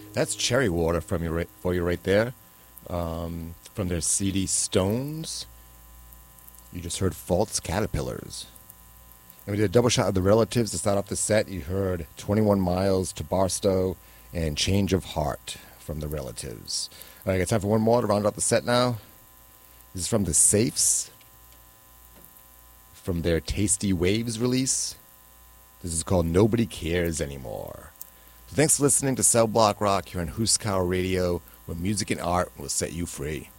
That's Cherry Water from you for you right there. From their CD Stones. You just heard False Caterpillars. And we did a double shot of the Relatives to start off the set. You heard 21 Miles to Barstow and Change of Heart from the Relatives. All right, I got time for one more to round out the set now. This is from the Safes, from their Tasty Waves release. This is called Nobody Cares Anymore. So thanks for listening to Cell Block Rock here on Huskau Radio, where music and art will set you free.